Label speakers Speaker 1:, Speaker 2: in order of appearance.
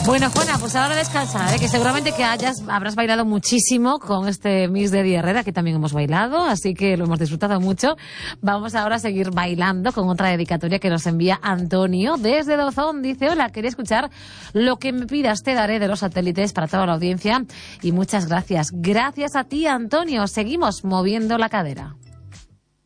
Speaker 1: Bueno, Juana, pues ahora descansar, ¿eh? Que seguramente que habrás bailado muchísimo con este Miss de Eddie Herrera, que también hemos bailado, así que lo hemos disfrutado mucho. Vamos ahora a seguir bailando con otra dedicatoria que nos envía Antonio desde Dozón. Dice: hola, quería escuchar Lo que me pidas te daré de Los Satélites para toda la audiencia y muchas gracias. Gracias a ti, Antonio. Seguimos moviendo la cadera.